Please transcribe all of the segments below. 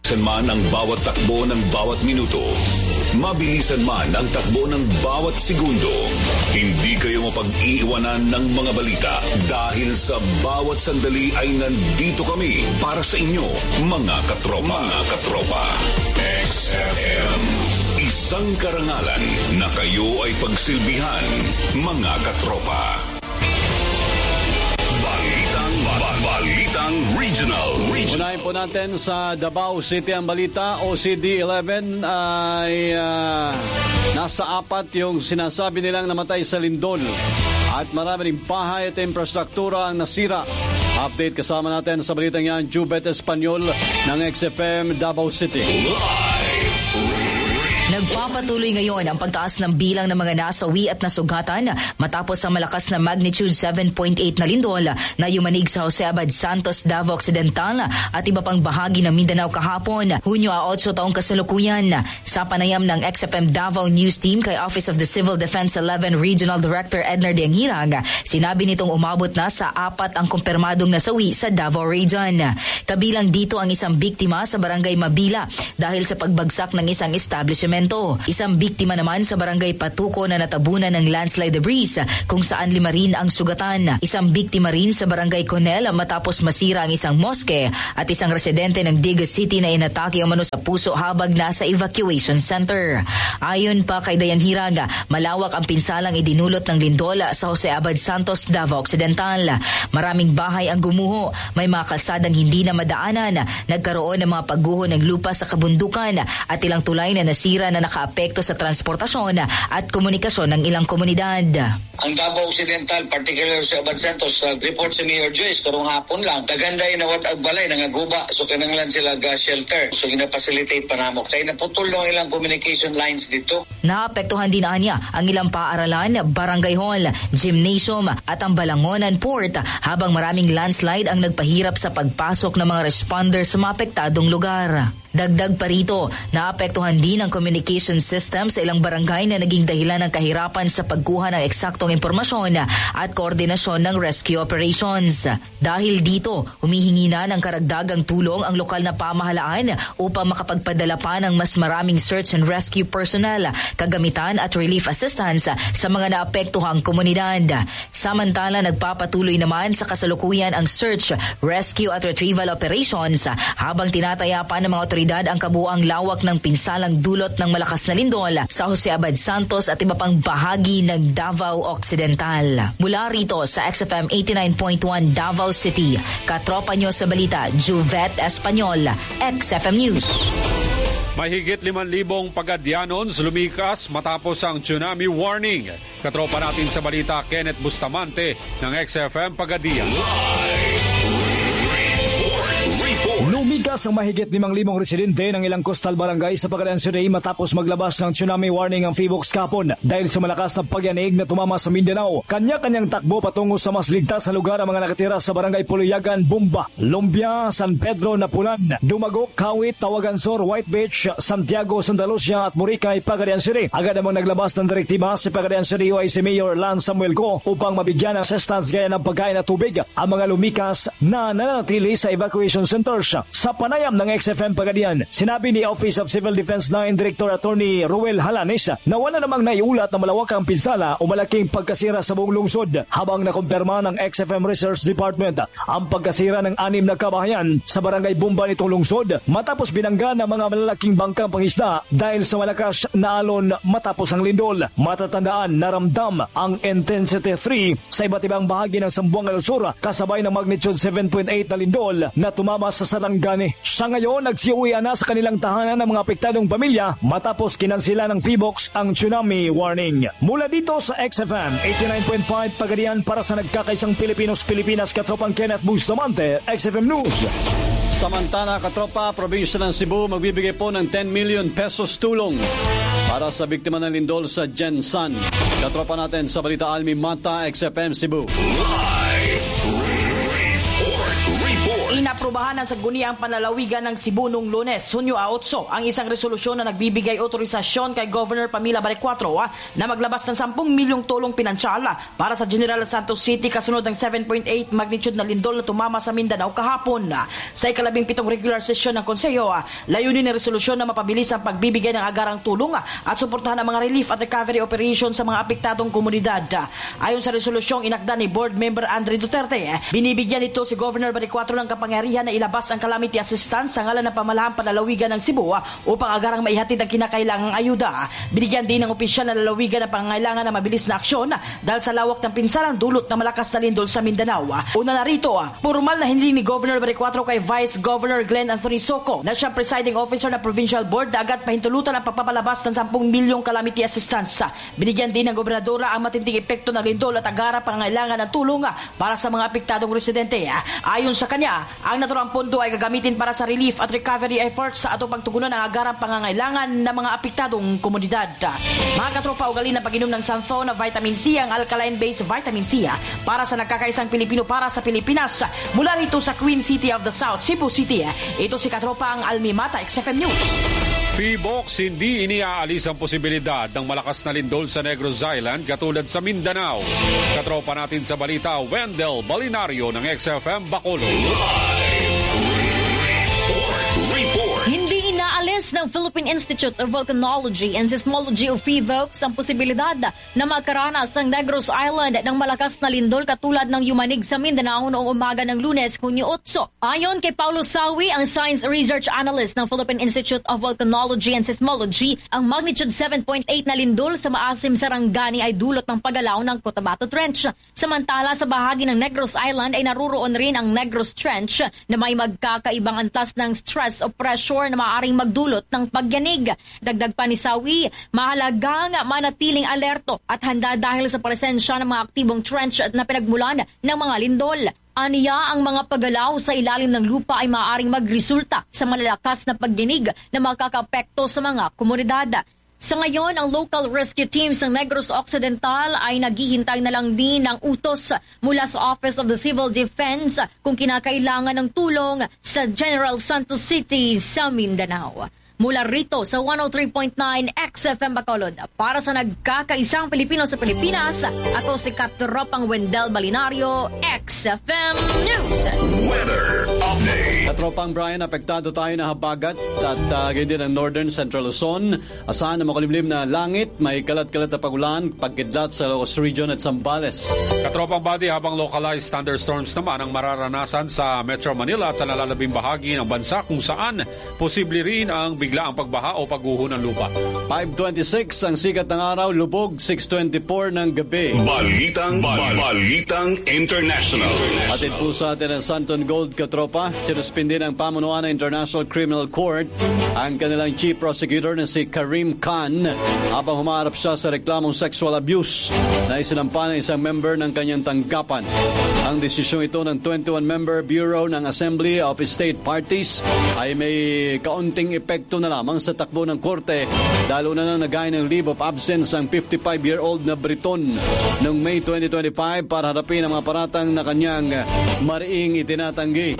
Mabilisan man ang bawat takbo ng bawat minuto, mabilisan man ang takbo ng bawat segundo, hindi kayo mapag-iiwanan ng mga balita dahil sa bawat sandali ay nandito kami para sa inyo, mga katropa. Mga katropa. XFM. Isang karangalan na kayo ay pagsilbihan, mga katropa. Balitang Regional. Unahin po natin sa Davao City ang balita. OCD-11 ay nasa 4 yung sinasabi nilang namatay sa lindol. At marami ring bahay at infrastruktura ang nasira. Update kasama natin sa balitang yan, Jubet Espanyol ng XFM Davao City. Nagpapatuloy ngayon ang pagtaas ng bilang ng mga nasawi at nasugatan matapos ang malakas na magnitude 7.8 na lindol na yumanig sa Jose Abad Santos, Davao Occidental at iba pang bahagi ng Mindanao kahapon, Hunyo 8 taong kasalukuyan. Sa panayam ng XFM Davao News Team kay Office of the Civil Defense 11 Regional Director Ednar Dianghirang, sinabi nitong umabot na sa 4 ang kumpirmadong nasawi sa Davao Region. Kabilang dito ang isang biktima sa barangay Mabila dahil sa pagbagsak ng isang establishment. Isang biktima naman sa barangay Patuco na natabunan ng landslide debris kung saan 5 rin ang sugatan. Isang biktima rin sa barangay Conel matapos masira ang isang moske at isang residente ng Diga City na inatake umano sa puso habang nasa evacuation center. Ayon pa kay Dianghirang, malawak ang pinsalang idinulot ng lindol sa Jose Abad Santos, Davao Occidental. Maraming bahay ang gumuho, may mga kalsadang hindi na madaanan, nagkaroon ng mga pagguho ng lupa sa kabundukan at ilang tulay na nasira na nakaapekto sa transportasyon at komunikasyon ng ilang komunidad. Ang Davao Occidental, particular sa Abad Santos, report si Mayor Joyce, karong hapon lang, taganday na wat agbalay, nangaguba, so kinanglan sila shelter. So gina-facilitate panamok. Kaya naputol ng ilang communication lines dito. Naapektuhan din niya ang ilang paaralan, barangay hall, gymnasium at ang Balangonan Port habang maraming landslide ang nagpahirap sa pagpasok ng mga responders sa maapektadong lugar. Dagdag pa rito, naapektuhan din ang communication system sa ilang barangay na naging dahilan ng kahirapan sa pagkuha ng eksaktong impormasyon at koordinasyon ng rescue operations. Dahil dito, humihingi na ng karagdagang tulong ang lokal na pamahalaan upang makapagpadala pa ng mas maraming search and rescue personnel, kagamitan at relief assistance sa mga naapektuhang komunidad. Samantala, nagpapatuloy naman sa kasalukuyan ang search, rescue at retrieval operations habang tinataya pa ng mga otoridad ang kabuuang lawak ng pinsalang dulot ng malakas na lindol sa Jose Abad Santos at iba pang bahagi ng Davao Occidental. Mula rito sa XFM 89.1 Davao City, katropa nyo sa balita, Juvet Espanyol, XFM News. Mahigit 5,000 Pagadianons lumikas matapos ang tsunami warning. Katropa natin sa balita, Kenneth Bustamante ng XFM Pagadian. Lumigas ang mahigit 5,000 residente ng ilang coastal barangay sa Pagadian City matapos maglabas ng tsunami warning ang PHIVOLCS kahapon dahil sa malakas na pagyanig na tumama sa Mindanao. Kanya-kanyang takbo patungo sa mas ligtas na lugar ang mga nakatira sa barangay Puliyagan, Bumba, Lumbia, San Pedro, Napulan, Dumagok, Kawit, Tawagansor, White Beach, Santiago, Santa Lucia at Boracay, Pagadian City. Agad namang naglabas ng direktiba si Pagadian City OIC Mayor Lan Samuel Go upang mabigyan ng assistance gaya ng pagkain at tubig ang mga lumikas na nananatili sa evacuation centers. Sa panayam ng XFM Pagadian, sinabi ni Office of Civil Defense 9 Director Attorney Ruel Halanes na wala namang naiulat na malawakang pinsala o malaking pagkasira sa buong lungsod habang nakumpirma ng XFM Research Department ang pagkasira ng 6 na kabahayan sa barangay Bumba nitong lungsod matapos binangga ng mga malalaking bangkang pangisda dahil sa malakas na alon matapos ang lindol. Matatandaan naramdam ang intensity 3 sa iba't ibang bahagi ng Zamboanga del Sur kasabay ng magnitude 7.8 na lindol na tumama sa Sarangani. Sa ngayon, nagsiuwian na sa kanilang tahanan ng mga apektadong pamilya matapos kinansila ng PHIVOLCS ang tsunami warning. Mula dito sa XFM 89.5 Pagadian para sa nagkakaisang Pilipinas, katropang Kenneth Bustamante, XFM News. Samantala, katropa, probinsya ng Cebu magbibigay po ng 10 million pesos tulong para sa biktima ng lindol sa Gensan. Katropa natin sa balita, Almi Mata, XFM Cebu. Inaprubahan ng Sangguniang Panlalawigan ng Cebu noong Lunes, Hunyo 8, ang isang resolusyon na nagbibigay otorisasyon kay Governor Pamela Baricuatro na maglabas ng 10 milyong tulong pinansyal para sa General Santos City kasunod ng 7.8 magnitude na lindol na tumama sa Mindanao kahapon. Sa ika-17 regular session ng Konseyo, layunin ng resolusyon na mapabilis ang pagbibigay ng agarang tulong at suportahan ang mga relief at recovery operation sa mga apektadong komunidad. Ayon sa resolusyong inakda ni Board Member Andre Duterte, binibigyan ito si Governor Baricuatro ng kapangyarihan na ilabas ang calamity assistance sa ngalan ng pamahalaan panlalawigan ng Cebu upang agarang maihatid ang kinakailangang ayuda. Binigyan din ng opisyal na lalawigan ang pangangailangan na mabilis na aksyon dahil sa lawak ng pinsalang dulot na malakas na lindol sa Mindanao. Una na rito, formal na hiling ni Governor Baricuatro kay Vice Governor Glenn Anthony Soco na siyang presiding officer ng Provincial Board na agad pahintulutan ang pagpapalabas ng 10 milyong calamity assistance. Binigyan din ng gobernadora ang matinding epekto ng lindol at agarang pangangailangan ng tulong para sa mga apektadong residente. Ayon sa kanya, ang naturang pondo ay gagamitin para sa relief at recovery efforts at upang tugunan ang agarang pangangailangan ng mga apektadong komunidad. Mga katropa, ugali na pag-inom ng Santho na vitamin C, ang alkaline-based vitamin C para sa nagkakaisang Pilipino para sa Pilipinas. Mula rito sa Queen City of the South, Cebu City, ito si katropa ang Almimata, XFM News. PBOX, hindi iniaalis ang posibilidad ng malakas na lindol sa Negros Island katulad sa Mindanao. Katropa natin sa balita, Wendell Balinario ng XFM Bacolod. Hindi inaalis ng Philippine Institute of Volcanology and Seismology of PBOX ang posibilidad na makaranas ng Negros Island ng malakas na lindol katulad ng yumanig sa Mindanao noong umaga ng Lunes, Hunyo 8. Ayon kay Paulo Sawi, ang Science Research Analyst ng Philippine Institute of Volcanology and Seismology, ang magnitude 7.8 na lindol sa Maasim Sarangani ay dulot ng paggalaw ng Cotabato Trench. Samantala, sa bahagi ng Negros Island ay naruroon rin ang Negros Trench na may magkakaibang antas ng stress o pressure na maaaring magdulot ng pagyanig. Dagdag pa ni Sawi, mahalagang manatiling alerto at handa dahil sa presensya ng mga aktibong trench na pinagmulan ng mga lindol. Aniya, ang mga paggalaw sa ilalim ng lupa ay maaaring magresulta sa malalakas na pagyanig na makakapekto sa mga komunidad. Sa ngayon, ang local rescue teams ng Negros Occidental ay naghihintay na lang din ng utos mula sa Office of the Civil Defense kung kinakailangan ng tulong sa General Santos City sa Mindanao. Mula rito sa 103.9 XFM Bacolod, para sa nagkakaisang Pilipino sa Pilipinas, ako si Katropang Wendell Balinario, XFM News. Weather Update. Katropang Brian, apektado tayo na habagat at ganyan din ang Northern Central Luzon. Asahan na makulimlim na langit, may kalat-kalat na pagulan, pagkidlat sa Ilocos Region at Zambales. Katropang Badi, habang localized thunderstorms naman ang mararanasan sa Metro Manila at sa nalalabing bahagi ng bansa kung saan posible rin ang bigla ang pagbaha o pagguho ng lupa. 5:26 ang sikat ng araw, lubog 6:24 ng gabi. Balitang International. Atid po sa atin ang Santon Gold, katropa. Sinuspindi ng pamunuan ng International Criminal Court ang kanilang chief prosecutor na si Karim Khan habang humarap siya sa reklamong sexual abuse na isinampa ng isang member ng kanyang tanggapan. Ang desisyong ito ng 21-member Bureau ng Assembly of State Parties ay may kaunting epekto na lamang sa takbo ng korte lalo na nang nagaya ng leave of absence ang 55-year-old na Briton noong May 2025 para harapin ang mga paratang na kanyang mariing itinatanggi.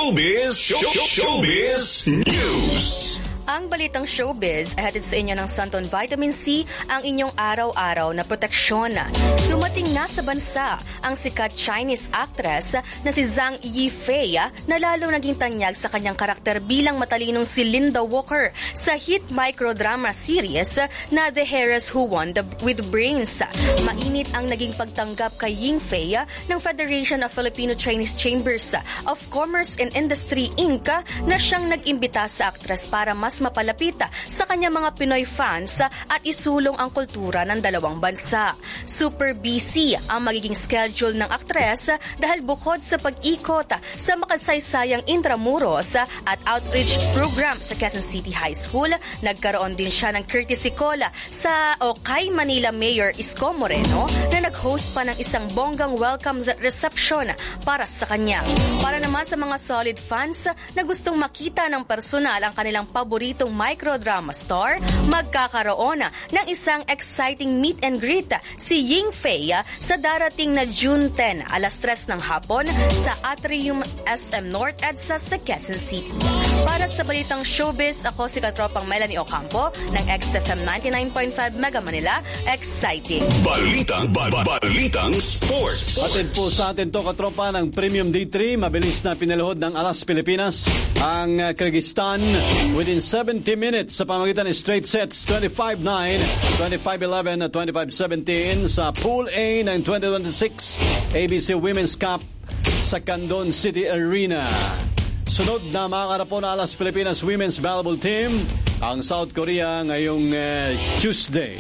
Showbiz News. Ang balitang showbiz ay hatid sa inyo ng Santon Vitamin C, ang inyong araw-araw na proteksyon. Dumating na sa bansa ang sikat Chinese actress na si Zhang Yifei na lalo naging tanyag sa kanyang karakter bilang matalinong si Linda Walker sa hit microdrama series na The Heiress Who Won with Brains. Mainit ang naging pagtanggap kay Yifei ng Federation of Filipino Chinese Chambers of Commerce and Industry Inc. na siyang nag-imbita sa actress para mas mapalapit sa kanyang mga Pinoy fans at isulong ang kultura ng dalawang bansa. Super busy ang magiging schedule ng aktres dahil bukod sa pag-ikot sa makasaysayang intramuros at outreach program sa Quezon City High School, nagkaroon din siya ng courtesy call kay Manila Mayor Isko Moreno na nag-host pa ng isang bonggang welcome reception para sa kanya. Para naman sa mga solid fans na gustong makita ng personal ang kanilang paborito paboritong microdrama star, magkakaroon ng isang exciting meet and greet si Ying Fei sa darating na June 10, alas 3 ng hapon sa Atrium SM North EDSA sa Quezon City. Para sa balitang showbiz, ako si Katropang Melanie Ocampo ng XFM 99.5 Mega Manila. Exciting! Balitang Sports. Atid po sa atin to, katropa, ng Premium D3. Mabilis na pinaluhod ng Alas Pilipinas ang Kyrgyzstan within 70 minutes sa pamagitan ng straight sets 25-9, 25-11 at 25-17 sa Pool A ng 2026 ABC Women's Cup sa Candon City Arena. Sunod na makakarap po na Alas Pilipinas Women's Volleyball Team ang South Korea ngayong Tuesday.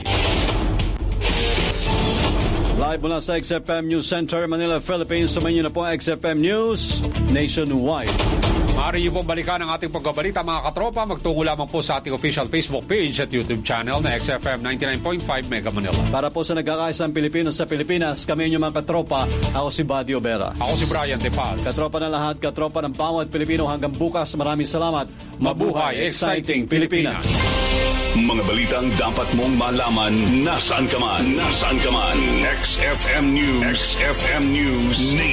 Live mula sa XFM News Center, Manila, Philippines. Sumayin niyo na po ang XFM News Nationwide. Maaari niyo pong balikan ang ating pagbabalita, mga katropa. Magtungo lamang po sa ating official Facebook page at YouTube channel na XFM 99.5 Mega Manila. Para po sa nagkakaisang Pilipino sa Pilipinas, kami inyong mga katropa. Ako si Buddy Obera. Ako si Brian De Paz. Katropa na lahat, katropa ng bawat Pilipino. Hanggang bukas, maraming salamat. Mabuhay, exciting Pilipinas. Mga balitang dapat mong malaman nasaan ka man. XFM News.